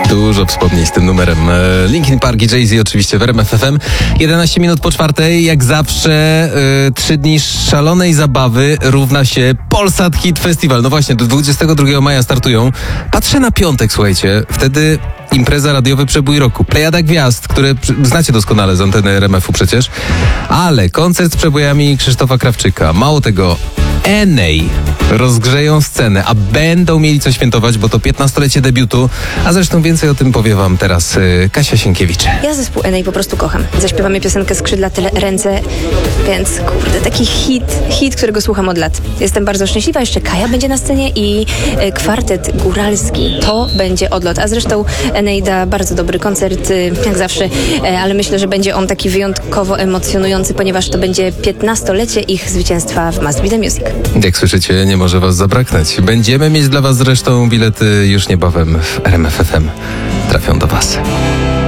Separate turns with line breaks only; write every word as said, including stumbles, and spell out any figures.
Dużo wspomnień z tym numerem. Linkin Park i Jay-Z oczywiście w R M F F M. jedenaście minut po czwartej, jak zawsze yy, trzy dni szalonej zabawy równa się Polsat Hit Festival. No właśnie, do dwudziestego drugiego maja startują. Patrzę na piątek, słuchajcie, wtedy impreza radiowy Przebój Roku. Plejada gwiazd, które znacie doskonale z anteny R M F u przecież. Ale koncert z przebojami Krzysztofa Krawczyka. Mało tego, Enej rozgrzeją scenę, a będą mieli co świętować, bo to piętnastolecie debiutu, a zresztą więcej o tym powie wam teraz y, Kasia Sienkiewicz.
Ja zespół Enej po prostu kocham. Zaśpiewamy piosenkę Skrzydlate ręce, więc kurde, taki hit, hit, którego słucham od lat. Jestem bardzo szczęśliwa, jeszcze Kaja będzie na scenie i y, kwartet góralski. To będzie odlot, a zresztą Enej da bardzo dobry koncert, y, jak zawsze, y, ale myślę, że będzie on taki wyjątkowo emocjonujący, ponieważ to będzie piętnastolecie ich zwycięstwa w Must Be The Music.
Jak słyszycie, nie może was zabraknąć. Będziemy mieć dla was zresztą bilety już niebawem w R M F F M. Trafią do was.